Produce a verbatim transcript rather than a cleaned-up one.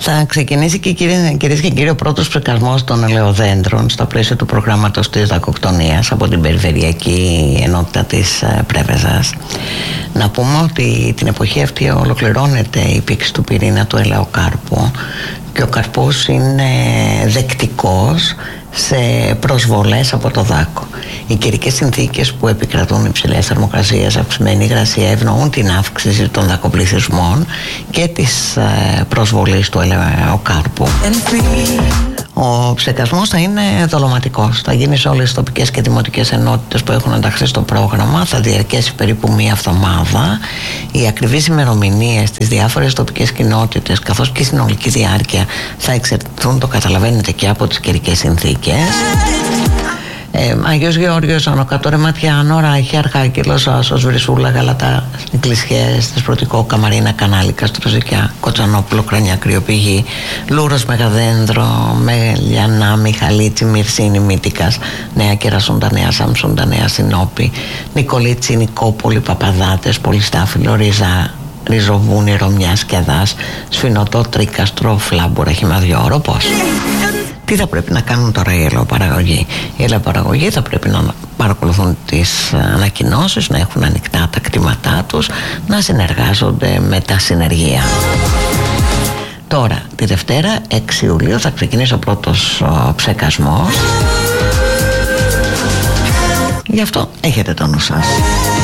Θα ξεκινήσει και, κυρίες και κύριοι, ο πρώτος ψεκασμός των ελαιοδέντρων στα πλαίσια του προγράμματος της δακοκτονίας από την Περιφερειακή Ενότητα της Πρέβεζας. Να πούμε ότι την εποχή αυτή ολοκληρώνεται η πήξη του πυρήνα του ελαιοκάρπου και ο καρπός είναι δεκτικός σε προσβολές από το δάκο. Οι καιρικές συνθήκες που επικρατούν, υψηλές θερμοκρασίες, αυξημένη υγρασία, ευνοούν την αύξηση των δακοπληθυσμών και της ε, προσβολής του ελαιοκάρπου. Ο ψεκασμός θα είναι δολωματικός. Θα γίνει σε όλες τις τοπικές και δημοτικές ενότητες που έχουν ενταχθεί στο πρόγραμμα. Θα διαρκέσει περίπου μία εβδομάδα. Οι ακριβείς ημερομηνίες στις διάφορες τοπικές κοινότητες καθώς και η συνολική διάρκεια θα εξαρτηθούν, το καταλαβαίνετε, και από τις καιρικές συνθήκες. Ε, Αγιος Γεώργιος, Ανοκατόρε Ματιάνο, Ράχη, Αρχάγγελος, Άσος, Βρυσούλα, Γαλατά, Εκκλησιές, Θεσπρωτικό, Καμαρίνα, Κανάλη, Καστροζικιά, Κοτσανόπουλο, Κρανιά, Κρυοπηγή, Λούρος, Μεγαδένδρο, Μελιανά, Μιχαλίτσι, Μυρσίνη, Μύτικας, Νέα Κερασούντα, Νέα Σαμσούντα, Νέα Συνόπη, Νικολίτσι, Νικόπολη, Παπαδάτες, Πολυστάφυλλο, Ριζά, Ριζοβούνι, Ρωμιά, Σκεδάς, Σφινωτό, Τρίκαστρο, Φλάμπουρα, Χυμαδιόρο. Πώς? Τι θα πρέπει να κάνουν τώρα οι ελαιοπαραγωγοί? Οι ελαιοπαραγωγοί θα πρέπει να παρακολουθούν τις ανακοινώσεις, να έχουν ανοιχτά τα κτήματά τους, να συνεργάζονται με τα συνεργεία. Τώρα, τη Δευτέρα, έξι Ιουλίου, θα ξεκινήσει ο πρώτος ο, ψεκασμός. Γι' αυτό έχετε το νου σας.